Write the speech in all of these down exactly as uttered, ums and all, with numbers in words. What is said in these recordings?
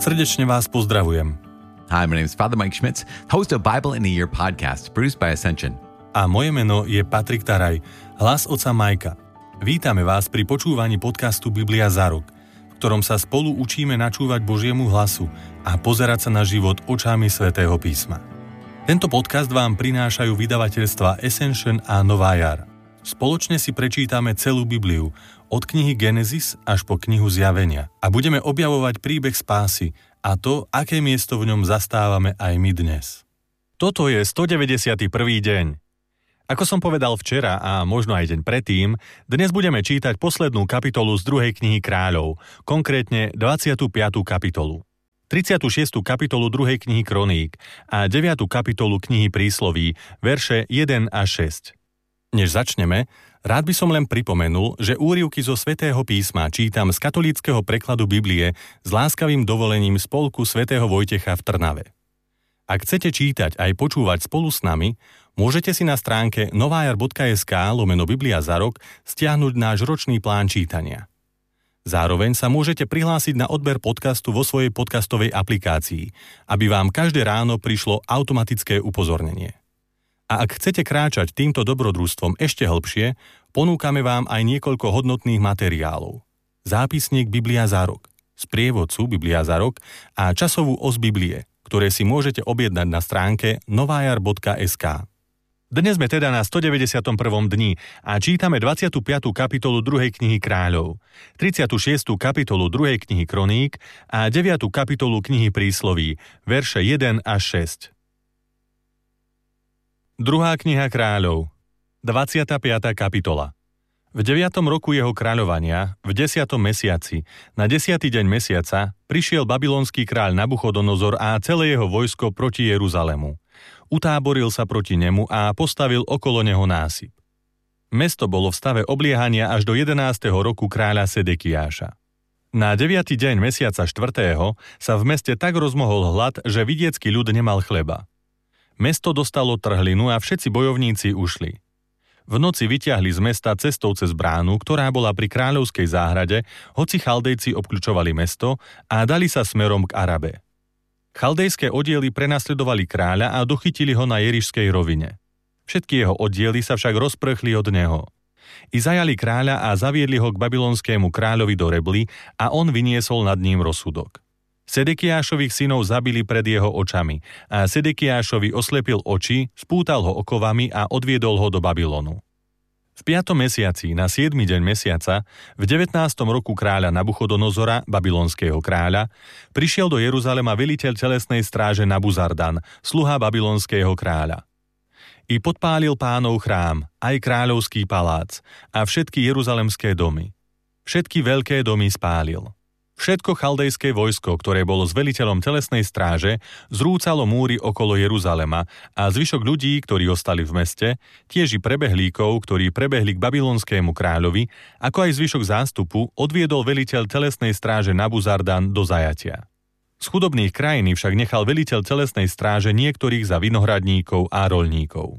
Srdečne vás pozdravujem. Hi, my name is Father Mike Schmitz, host of Bible in a Year podcast, produced by Ascension. A moje meno je Patrik Taraj, hlas otca Majka. Vítame vás pri počúvaní podcastu Biblia za rok, v ktorom sa spolu učíme načúvať Božiemu hlasu a pozerať sa na život očami Svätého písma. Tento podcast vám prinášajú vydavateľstva Ascension a Nová jar. Spoločne si prečítame celú Bibliu, od knihy Genesis až po knihu Zjavenia a budeme objavovať príbeh spásy a to, aké miesto v ňom zastávame aj my dnes. Toto je stodeväťdesiaty prvý deň. Ako som povedal včera a možno aj deň predtým, dnes budeme čítať poslednú kapitolu z druhej knihy Kráľov, konkrétne dvadsiatu piatu kapitolu, tridsiatu šiestú kapitolu druhej knihy Kroník a deviatu kapitolu knihy Prísloví, verše jeden až šesť. Než začneme, rád by som len pripomenul, že úryvky zo Svätého písma čítam z katolíckeho prekladu Biblie s láskavým dovolením Spolku svätého Vojtecha v Trnave. Ak chcete čítať aj počúvať spolu s nami, môžete si na stránke novajar bodka es ká lomeno Biblia za rok stiahnuť náš ročný plán čítania. Zároveň sa môžete prihlásiť na odber podcastu vo svojej podcastovej aplikácii, aby vám každé ráno prišlo automatické upozornenie. A ak chcete kráčať týmto dobrodružstvom ešte hlbšie, ponúkame vám aj niekoľko hodnotných materiálov. Zápisník Biblia za rok, sprievodcu Biblia za rok a časovú os Biblie, ktoré si môžete objednať na stránke novajar bodka es ká. Dnes sme teda na stodeväťdesiatom prvom dni a čítame dvadsiatu piatu kapitolu druhej knihy Kráľov, tridsiatu šiestú kapitolu druhej knihy Kroník a deviatu kapitolu knihy Prísloví, verše jeden až šesť. Druhá kniha Kráľov, dvadsiata piata kapitola. V deviatom roku jeho kráľovania, v desiatom mesiaci, na desiaty deň mesiaca, prišiel babylonský kráľ Nabuchodonozor a celé jeho vojsko proti Jeruzalému. Utáboril sa proti nemu a postavil okolo neho násyp. Mesto bolo v stave obliehania až do jedenásteho roku kráľa Sedekiáša. Na deviaty deň mesiaca štvrtého sa v meste tak rozmohol hlad, že vidiecký ľud nemal chleba. Mesto dostalo trhlinu a všetci bojovníci ušli. V noci vyťahli z mesta cestou cez bránu, ktorá bola pri kráľovskej záhrade, hoci Chaldejci obkľučovali mesto a dali sa smerom k Arabe. Chaldejské oddiely prenasledovali kráľa a dochytili ho na Jerišskej rovine. Všetky jeho oddiely sa však rozprchli od neho. I zajali kráľa a zaviedli ho k babylonskému kráľovi do Rebly a on vyniesol nad ním rozsudok. Sedekiášových synov zabili pred jeho očami a Sedekiášovi oslepil oči, spútal ho okovami a odviedol ho do Babylonu. V piatom mesiaci, na siedmy deň mesiaca, v devätnástom roku kráľa Nabuchodonozora, babylonského kráľa, prišiel do Jeruzalema veliteľ telesnej stráže Nabuzardan, sluha babylonského kráľa. I podpálil Pánov chrám, aj kráľovský palác a všetky jeruzalemské domy. Všetky veľké domy spálil. Všetko chaldejské vojsko, ktoré bolo s veliteľom telesnej stráže, zrúcalo múry okolo Jeruzalema a zvyšok ľudí, ktorí ostali v meste, tiež i prebehlíkov, ktorí prebehli k babylonskému kráľovi, ako aj zvyšok zástupu, odviedol veliteľ telesnej stráže Nabuzardan do zajatia. Z chudobných krajín však nechal veliteľ telesnej stráže niektorých za vinohradníkov a roľníkov.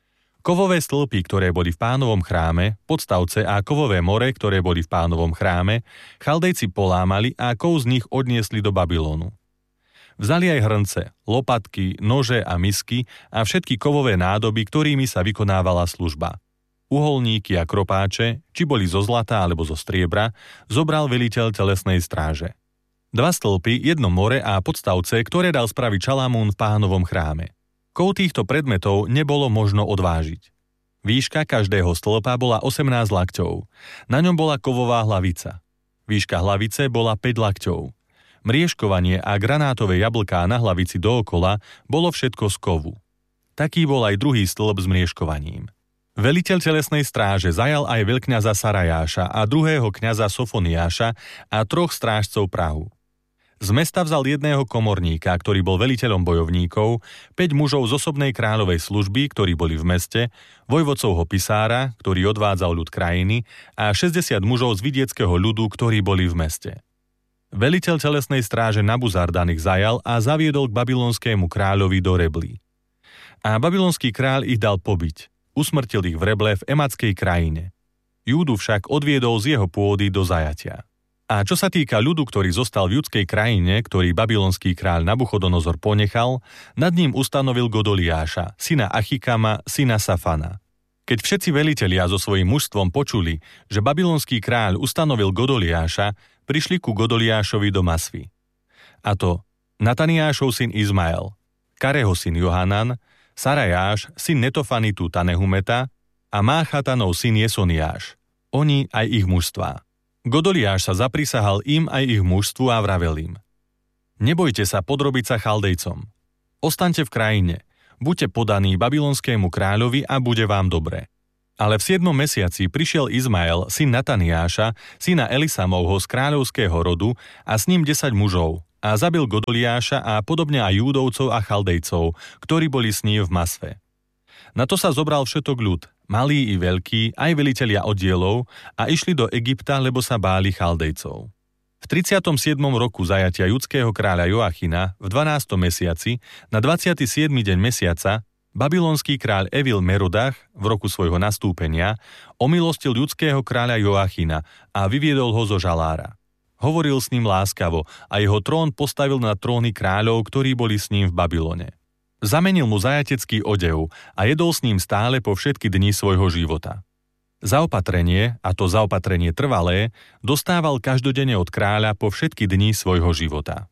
Kovové stĺpy, ktoré boli v Pánovom chráme, podstavce a kovové more, ktoré boli v Pánovom chráme, Chaldejci polámali a kov z nich odniesli do Babylonu. Vzali aj hrnce, lopatky, nože a misky a všetky kovové nádoby, ktorými sa vykonávala služba. Uholníky a kropáče, či boli zo zlata alebo zo striebra, zobral veliteľ telesnej stráže. Dva stĺpy, jedno more a podstavce, ktoré dal spraviť Šalamún v Pánovom chráme. Kov týchto predmetov nebolo možno odvážiť. Výška každého stĺpa bola osemnásť lakťov. Na ňom bola kovová hlavica. Výška hlavice bola päť lakťov. Mriežkovanie a granátové jablká na hlavici dookola bolo všetko z kovu. Taký bol aj druhý stĺp s mriežkovaním. Veliteľ telesnej stráže zajal aj veľkňaza Sarajáša a druhého kňaza Sofoniáša a troch strážcov prahu. Z mesta vzal jedného komorníka, ktorý bol veliteľom bojovníkov, päť mužov z osobnej kráľovej služby, ktorí boli v meste, vojvodcovho pisára, ktorý odvádzal ľud krajiny, a šesťdesiat mužov z vidieckého ľudu, ktorí boli v meste. Veliteľ telesnej stráže Nabuzardan ich zajal a zaviedol k babylonskému kráľovi do Rebly. A babylonský kráľ ich dal pobiť. Usmrtil ich v Reble v Ematskej krajine. Júdu však odviedol z jeho pôdy do zajatia. A čo sa týka ľudu, ktorý zostal v judskej krajine, ktorý babylonský kráľ Nabuchodonozor ponechal, nad ním ustanovil Godoliáša, syna Achikama, syna Safana. Keď všetci velitelia so svojím mužstvom počuli, že babylonský kráľ ustanovil Godoliáša, prišli ku Godoliášovi do Masvy. A to Nataniášov syn Izmael, Kareho syn Johanan, Sarajáš syn Netofanitu Tanehumeta a Máchatanov syn Jesoniáš, oni aj ich mužstvá. Godoliáš sa zaprisahal im aj ich mužstvu a vravel im: Nebojte sa podrobiť sa Chaldejcom. Ostaňte v krajine, buďte podaní babylonskému kráľovi a bude vám dobre. Ale v siedmom mesiaci prišiel Izmael, syn Nataniáša, syna Elisamovho z kráľovského rodu a s ním desať mužov a zabil Godoliáša a podobne aj Júdovcov a Chaldejcov, ktorí boli s ním v Masve. Na to sa zobral všetok ľud, malí i veľkí, aj velitelia oddielov, a išli do Egypta, lebo sa báli Chaldejcov. V tridsiatom siedmom roku zajatia judského kráľa Joachina v dvanástom mesiaci, na dvadsiaty siedmy deň mesiaca, babylonský kráľ Evil Merodach v roku svojho nastúpenia omilostil judského kráľa Joachina a vyviedol ho zo žalára. Hovoril s ním láskavo a jeho trón postavil na tróny kráľov, ktorí boli s ním v Babylone. Zamenil mu zajatecký odev a jedol s ním stále po všetky dni svojho života. Zaopatrenie, a to zaopatrenie trvalé, dostával každodenne od kráľa po všetky dni svojho života.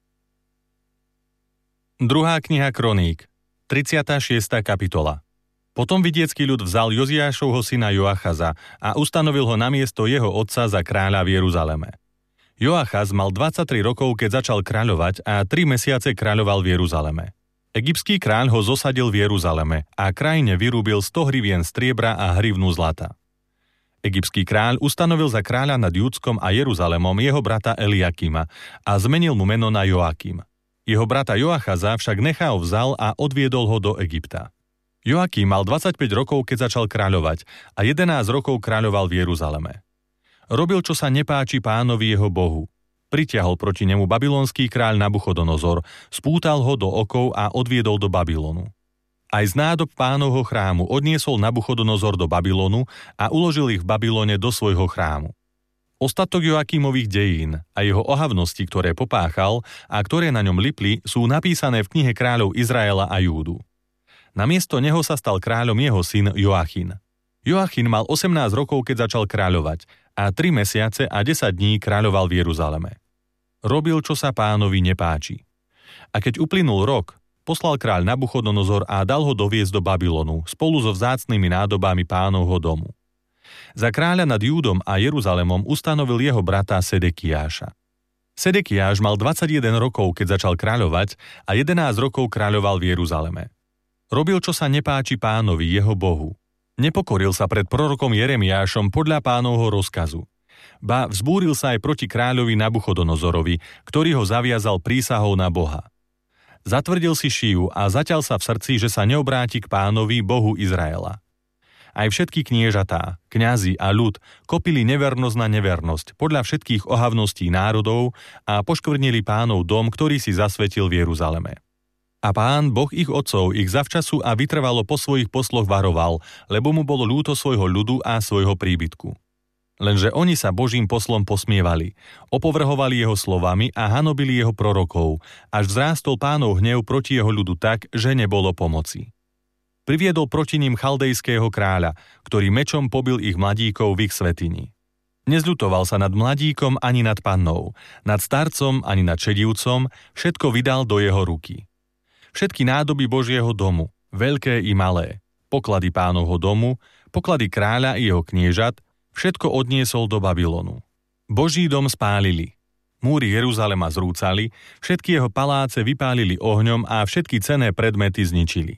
Druhá kniha Kroník, tridsiata šiesta kapitola. Potom vidiecký ľud vzal Joziášovho syna Joachaza a ustanovil ho namiesto jeho otca za kráľa v Jeruzaleme. Joachaz mal dvadsaťtri rokov, keď začal kráľovať, a tri mesiace kráľoval v Jeruzaleme. Egyptský kráľ ho zosadil v Jeruzaleme a krajine vyrúbil sto hrivien striebra a hrivnu zlata. Egyptský kráľ ustanovil za kráľa nad Júdskom a Jeruzalemom jeho brata Eliakima a zmenil mu meno na Joakim. Jeho brata Joachaza však Nechao vzal a odviedol ho do Egypta. Joakim mal dvadsaťpäť rokov, keď začal kráľovať, a jedenásť rokov kráľoval v Jeruzaleme. Robil, čo sa nepáči Pánovi jeho Bohu. Pritiahol proti nemu babylonský kráľ Nabuchodonozor, spútal ho do okov a odviedol do Babylonu. Aj z nádob Pánovho chrámu odniesol Nabuchodonozor do Babylonu a uložil ich v Babylone do svojho chrámu. Ostatok Joakimových dejín a jeho ohavnosti, ktoré popáchal a ktoré na ňom lipli, sú napísané v knihe kráľov Izraela a Júdu. Namiesto neho sa stal kráľom jeho syn Joachin. Joachin mal osemnásť rokov, keď začal kráľovať, a tri mesiace a desať dní kráľoval v Jeruzaleme. Robil, čo sa Pánovi nepáči. A keď uplynul rok, poslal kráľ Nabuchodonozor a dal ho doviesť do Babylonu spolu so vzácnymi nádobami Pánovho domu. Za kráľa nad Júdom a Jeruzalemom ustanovil jeho brata Sedekiáša. Sedekiáš mal dvadsaťjeden rokov, keď začal kráľovať, a jedenásť rokov kráľoval v Jeruzaleme. Robil, čo sa nepáči Pánovi, jeho Bohu. Nepokoril sa pred prorokom Jeremiášom podľa Pánovho rozkazu. Ba vzbúril sa aj proti kráľovi Nabuchodonozorovi, ktorý ho zaviazal prísahou na Boha. Zatvrdil si šíju a zaťal sa v srdci, že sa neobráti k Pánovi, Bohu Izraela. Aj všetky kniežatá, kňazi a ľud kopili nevernosť na nevernosť podľa všetkých ohavností národov a poškvrnili Pánov dom, ktorý si zasvetil v Jeruzaleme. A Pán, Boh ich otcov, ich zavčasu a vytrvalo po svojich posloch varoval, lebo mu bolo ľúto svojho ľudu a svojho príbytku. Lenže oni sa Božím poslom posmievali, opovrhovali jeho slovami a hanobili jeho prorokov, až vzrástol Pánov hnev proti jeho ľudu tak, že nebolo pomoci. Priviedol proti ním chaldejského kráľa, ktorý mečom pobil ich mladíkov v ich svätyni. Nezľutoval sa nad mladíkom ani nad pannou, nad starcom ani nad šedivcom, všetko vydal do jeho ruky. Všetky nádoby Božieho domu, veľké i malé, poklady Pánovho domu, poklady kráľa i jeho kniežat, všetko odniesol do Babylonu. Boží dom spálili. Múry Jeruzalema zrúcali, všetky jeho paláce vypálili ohňom a všetky cenné predmety zničili.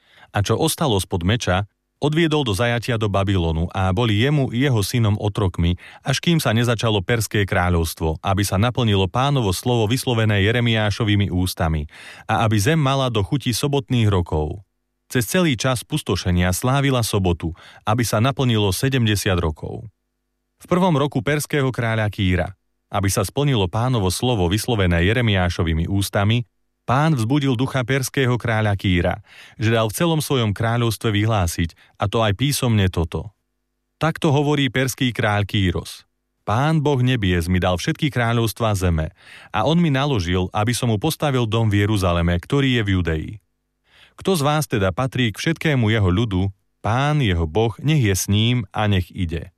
A čo ostalo spod meča, odviedol do zajatia do Babylonu a boli jemu i jeho synom otrokmi, až kým sa nezačalo Perské kráľovstvo, aby sa naplnilo Pánovo slovo vyslovené Jeremiášovými ústami a aby zem mala do chuti sobotných rokov. Cez celý čas pustošenia slávila sobotu, aby sa naplnilo sedemdesiat rokov. V prvom roku perského kráľa Kýra, aby sa splnilo Pánovo slovo vyslovené Jeremiášovými ústami, Pán vzbudil ducha perského kráľa Kýra, že dal v celom svojom kráľovstve vyhlásiť, a to aj písomne toto. Takto hovorí perský kráľ Kýros. Pán Boh nebies mi dal všetky kráľovstvá zeme a on mi naložil, aby som mu postavil dom v Jeruzaleme, ktorý je v Judei. Kto z vás teda patrí k všetkému jeho ľudu, Pán jeho Boh nech je s ním a nech ide.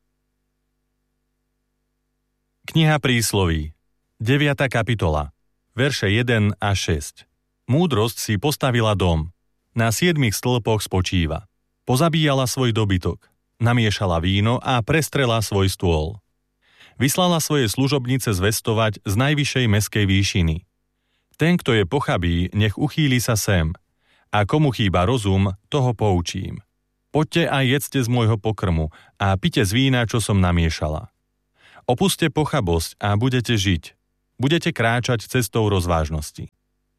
Kniha prísloví, deviata kapitola, verše jeden až šesť. Múdrosť si postavila dom, na siedmich stĺpoch spočíva. Pozabíjala svoj dobytok, namiešala víno a prestrela svoj stôl. Vyslala svoje služobnice zvestovať z najvyššej mestskej výšiny. Ten, kto je pochabý, nech uchýli sa sem, a komu chýba rozum, toho poučím. Poďte a jedzte z môjho pokrmu a pite z vína, čo som namiešala. Opuste pochabosť a budete žiť. Budete kráčať cestou rozvážnosti.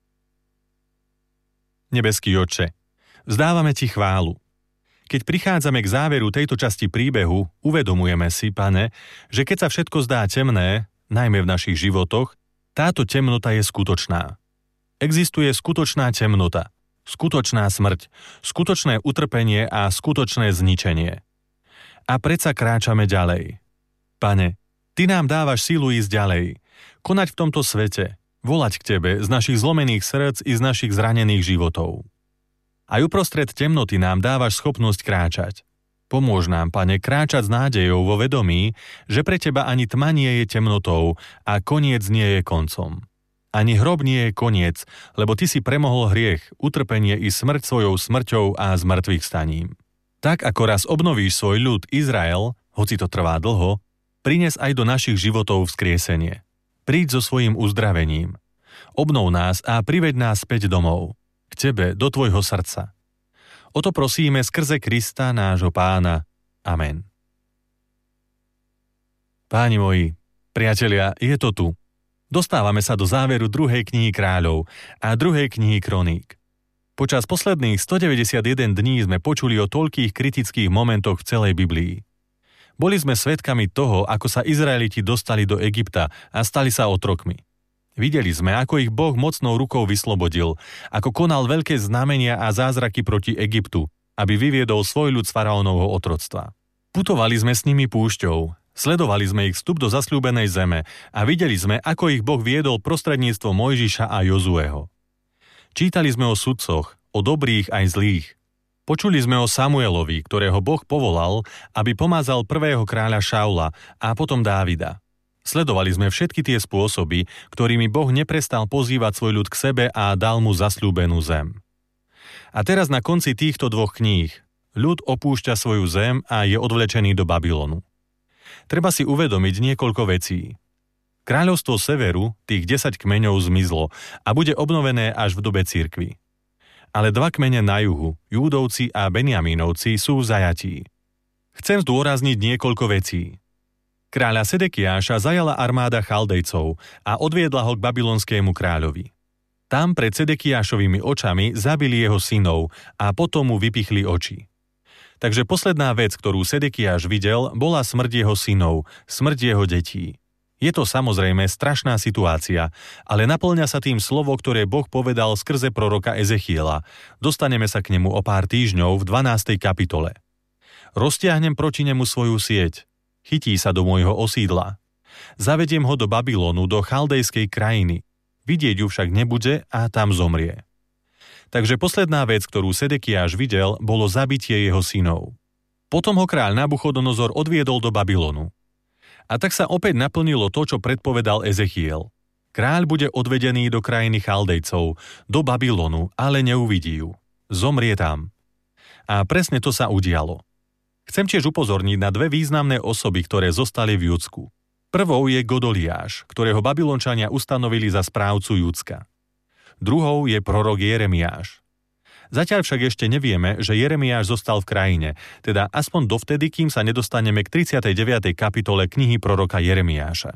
Nebeský Otče, vzdávame Ti chválu. Keď prichádzame k záveru tejto časti príbehu, uvedomujeme si, Pane, že keď sa všetko zdá temné, najmä v našich životoch, táto temnota je skutočná. Existuje skutočná temnota, skutočná smrť, skutočné utrpenie a skutočné zničenie. A predsa kráčame ďalej. Pane, Ty nám dávaš silu ísť ďalej, konať v tomto svete, volať k Tebe z našich zlomených srdc i z našich zranených životov. Aj uprostred temnoty nám dávaš schopnosť kráčať. Pomôž nám, Pane, kráčať s nádejou vo vedomí, že pre Teba ani tma nie je temnotou a koniec nie je koncom. Ani hrob nie je koniec, lebo Ty si premohol hriech, utrpenie i smrť svojou smrťou a zmrtvých staním. Tak ako raz obnovíš svoj ľud Izrael, hoci to trvá dlho, prines aj do našich životov vzkriesenie. Príď so svojím uzdravením. Obnov nás a priveď nás späť domov. K Tebe, do Tvojho srdca. O to prosíme skrze Krista, nášho Pána. Amen. Páni moji, priatelia, je to tu. Dostávame sa do záveru druhej knihy Kráľov a druhej knihy Kroník. Počas posledných stodeväťdesiatjeden dní sme počuli o toľkých kritických momentoch v celej Biblii. Boli sme svedkami toho, ako sa Izraeliti dostali do Egypta a stali sa otrokmi. Videli sme, ako ich Boh mocnou rukou vyslobodil, ako konal veľké znamenia a zázraky proti Egyptu, aby vyviedol svoj ľud z faraónovho otroctva. Putovali sme s nimi púšťou, sledovali sme ich vstup do zasľúbenej zeme a videli sme, ako ich Boh viedol prostredníctvom Mojžiša a Jozueho. Čítali sme o sudcoch, o dobrých aj zlých. Počuli sme o Samuelovi, ktorého Boh povolal, aby pomazal prvého kráľa Šaula a potom Dávida. Sledovali sme všetky tie spôsoby, ktorými Boh neprestal pozývať svoj ľud k sebe a dal mu zasľúbenú zem. A teraz na konci týchto dvoch kníh ľud opúšťa svoju zem a je odvlečený do Babylonu. Treba si uvedomiť niekoľko vecí. Kráľovstvo severu, tých desať kmeňov, zmizlo a bude obnovené až v dobe cirkvi. Ale dva kmene na juhu, Júdovci a Benjamínovci, sú v zajatí. Chcem zdôrazniť niekoľko vecí. Kráľa Sedekiáša zajala armáda Chaldejcov a odviedla ho k babylonskému kráľovi. Tam pred Sedekiášovými očami zabili jeho synov a potom mu vypichli oči. Takže posledná vec, ktorú Sedekiáš videl, bola smrť jeho synov, smrť jeho detí. Je to samozrejme strašná situácia, ale naplňa sa tým slovo, ktoré Boh povedal skrze proroka Ezechiela. Dostaneme sa k nemu o pár týždňov v dvanástej kapitole. Roztiahnem proti nemu svoju sieť. Chytí sa do môjho osídla. Zavediem ho do Babylonu, do chaldejskej krajiny. Vidieť ju však nebude a tam zomrie. Takže posledná vec, ktorú Sedekiáš videl, bolo zabitie jeho synov. Potom ho kráľ Nabuchodonozor odviedol do Babylonu. A tak sa opäť naplnilo to, čo predpovedal Ezechiel. Kráľ bude odvedený do krajiny Chaldejcov, do Babylonu, ale neuvidí ju. Zomrie tam. A presne to sa udialo. Chcem tiež upozorniť na dve významné osoby, ktoré zostali v Judsku. Prvou je Godoliáš, ktorého Babylončania ustanovili za správcu Judska. Druhou je prorok Jeremiáš. Zatiaľ však ešte nevieme, že Jeremiáš zostal v krajine, teda aspoň dovtedy, kým sa nedostaneme k tridsiatej deviatej kapitole knihy proroka Jeremiáša.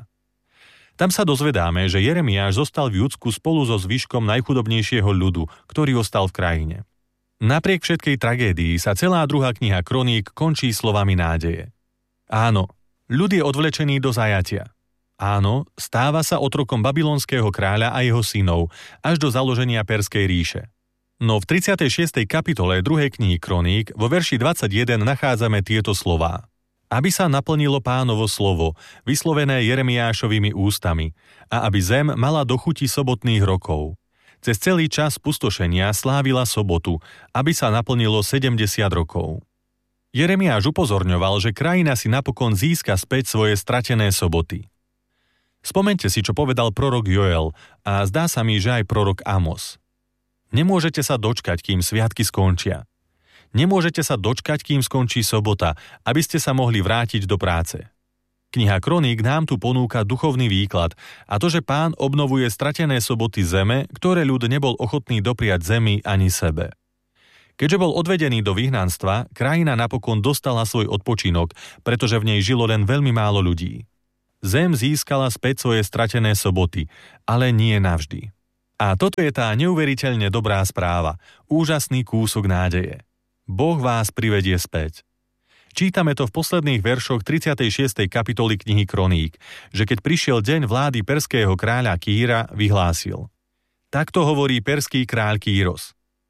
Tam sa dozvedáme, že Jeremiáš zostal v Judsku spolu so zvyškom najchudobnejšieho ľudu, ktorý ostal v krajine. Napriek všetkej tragédii sa celá druhá kniha Kroník končí slovami nádeje. Áno, ľud je odvlečený do zajatia. Áno, stáva sa otrokom babylonského kráľa a jeho synov až do založenia Perskej ríše. No v tridsiatej šiestej kapitole druhej knihy Kroník vo verši dvadsaťjeden nachádzame tieto slová. aby sa naplnilo Pánovo slovo, vyslovené Jeremiášovými ústami, a aby zem mala do chuti sobotných rokov. Cez celý čas pustošenia slávila sobotu, aby sa naplnilo sedemdesiat rokov. Jeremiáš upozorňoval, že krajina si napokon získa späť svoje stratené soboty. Spomeňte si, čo povedal prorok Joel, a zdá sa mi, že aj prorok Amos. Nemôžete sa dočkať, kým sviatky skončia. Nemôžete sa dočkať, kým skončí sobota, aby ste sa mohli vrátiť do práce. Kniha Kroník nám tu ponúka duchovný výklad a to, že Pán obnovuje stratené soboty zeme, ktoré ľud nebol ochotný dopriať zemi ani sebe. Keďže bol odvedený do vyhnanstva, krajina napokon dostala svoj odpočinok, pretože v nej žilo len veľmi málo ľudí. Zem získala späť svoje stratené soboty, ale nie navždy. A toto je tá neuveriteľne dobrá správa, úžasný kúsok nádeje. Boh vás privedie späť. Čítame to v posledných veršoch tridsiatej šiestej kapitoly knihy Kroník, že keď prišiel deň vlády perského kráľa Kýra, vyhlásil: Takto hovorí perský kráľ Kýros.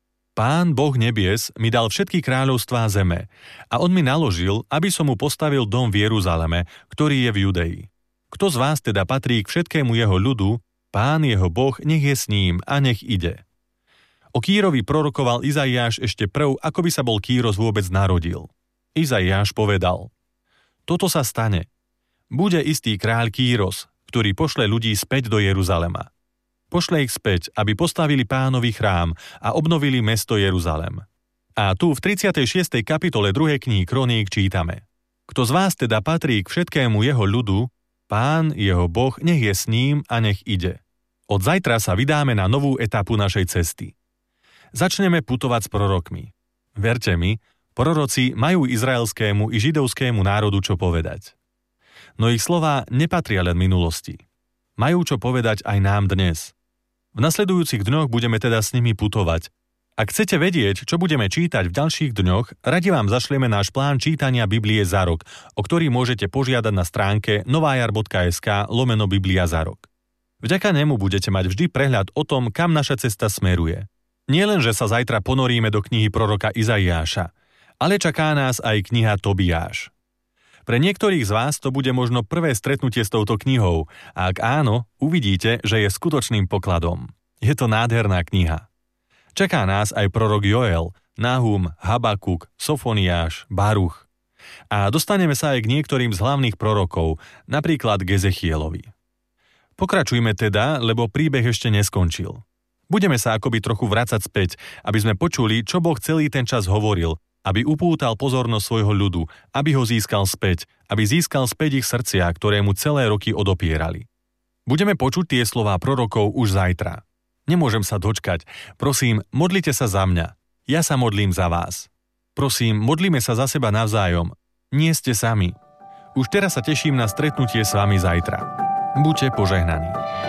Pán, Boh nebies, mi dal všetky kráľovstvá zeme a on mi naložil, aby som mu postavil dom v Jeruzaleme, ktorý je v Judei. Kto z vás teda patrí k všetkému jeho ľudu, Pán jeho Boh nech je s ním a nech ide. O Kýrovi prorokoval Izaiáš ešte prv, ako by sa bol Kýros vôbec narodil. Izaiáš povedal: Toto sa stane. Bude istý kráľ Kýros, ktorý pošle ľudí späť do Jeruzalema. Pošle ich späť, aby postavili Pánovi chrám a obnovili mesto Jeruzalem. A tu v tridsiatej šiestej kapitole druhej knihy Kroník čítame: Kto z vás teda patrí k všetkému jeho ľudu, Pán, jeho Boh, nech je s ním a nech ide. Od zajtra sa vydáme na novú etapu našej cesty. Začneme putovať s prorokmi. Verte mi, proroci majú izraelskému i židovskému národu čo povedať. No ich slová nepatria len minulosti. Majú čo povedať aj nám dnes. V nasledujúcich dňoch budeme teda s nimi putovať. Ak chcete vedieť, čo budeme čítať v ďalších dňoch, radi vám zašleme náš plán čítania Biblie za rok, o ktorý môžete požiadať na stránke novajar.sk lomeno Biblia za rok. Vďaka nemu budete mať vždy prehľad o tom, kam naša cesta smeruje. Nielen, že sa zajtra ponoríme do knihy proroka Izaiáša, ale čaká nás aj kniha Tobiáš. Pre niektorých z vás to bude možno prvé stretnutie s touto knihou a ak áno, uvidíte, že je skutočným pokladom. Je to nádherná kniha. Čaká nás aj prorok Joel, Nahum, Habakuk, Sofoniáš, Baruch. A dostaneme sa aj k niektorým z hlavných prorokov, napríklad k Ezechielovi. Pokračujme teda, lebo príbeh ešte neskončil. Budeme sa akoby trochu vracať späť, aby sme počuli, čo Boh celý ten čas hovoril, aby upútal pozornosť svojho ľudu, aby ho získal späť, aby získal späť ich srdcia, ktoré mu celé roky odopierali. Budeme počuť tie slová prorokov už zajtra. Nemôžem sa dočkať. Prosím, modlite sa za mňa. Ja sa modlím za vás. Prosím, modlíme sa za seba navzájom. Nie ste sami. Už teraz sa teším na stretnutie s vami zajtra. Buďte požehnaní.